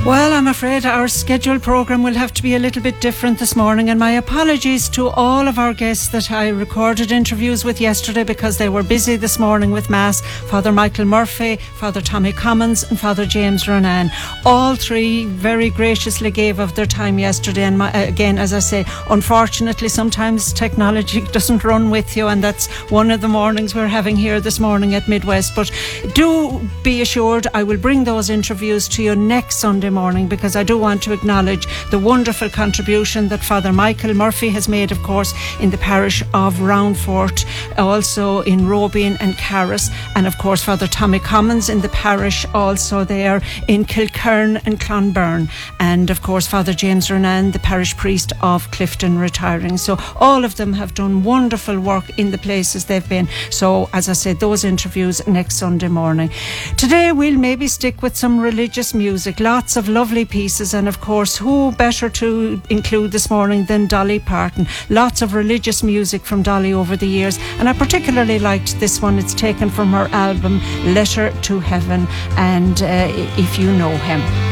Well, I'm afraid our scheduled programme will have to be a little bit different this morning, and my apologies to all of our guests that I recorded interviews with yesterday because they were busy this morning with Mass. Father Michael Murphy, Father Tommy Commons and Father James Renan. All three very graciously gave of their time yesterday, and again, as I say, unfortunately sometimes technology doesn't run with you, and that's one of the mornings we're having here this morning at Midwest. But do be assured I will bring those interviews to you next Sunday morning, because I do want to acknowledge the wonderful contribution that Father Michael Murphy has made, of course, in the parish of Roundfort, also in Robien and Carris, and of course Father Tommy Commons in the parish also there in Kilkern and Clonberne, and of course Father James Renan, the parish priest of Clifton, retiring. So all of them have done wonderful work in the places they've been. So as I said, those interviews next Sunday morning. Today we'll maybe stick with some religious music, lots of lovely pieces, and of course who better to include this morning than Dolly Parton. Lots of religious music from Dolly over the years, and I particularly liked this one. It's taken from her album Letter to Heaven, and If You Know Him.